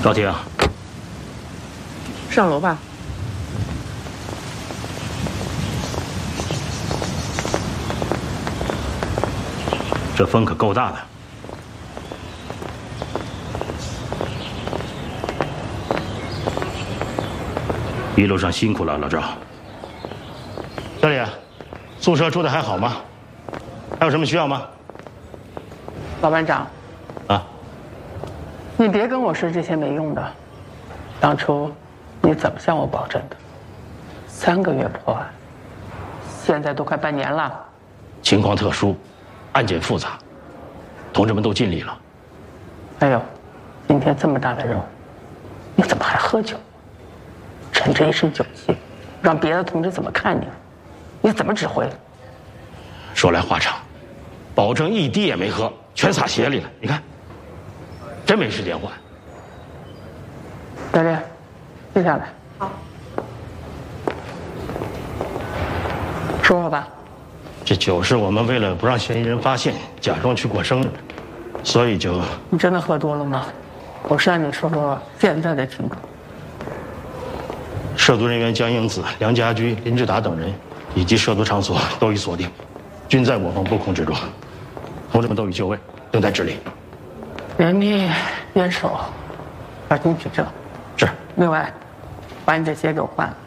赵婷， 上楼吧。 这风可够大的。一路上辛苦了，老赵。小李，宿舍住的还好吗？还有什么需要吗？ 老班长， 啊， 你别跟我说这些没用的。当初你怎么向我保证的？3个月破案，现在都快半年了。 情况特殊，案件复杂，同志们都尽力了。 还有，今天这么大的任务，你怎么还喝酒？趁着一身酒气，让别的同志怎么看你？你怎么指挥？ 说来话长，保证一滴也没喝，全撒鞋里了。你看，真没时间换。 教练，接下来。好。说说吧。 这酒是我们为了不让嫌疑人发现，假装去过生日，所以就…… 你真的喝多了吗？我是让你说说现在的情况。 涉毒人员江英子、梁家驹、林志达等人，以及涉毒场所都已锁定，均在我方布控之中。同志们都已就位，等待指令。 严密严守，小心取证。 是。 另外，把你这鞋给我换了。